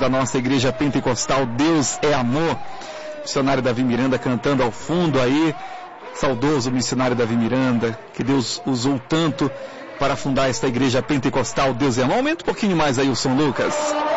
da nossa igreja pentecostal Deus é Amor. Missionário Davi Miranda cantando ao fundo aí, saudoso missionário Davi Miranda, que Deus usou tanto para fundar esta igreja pentecostal Deus é Amor. Aumenta um pouquinho mais aí o som, Lucas.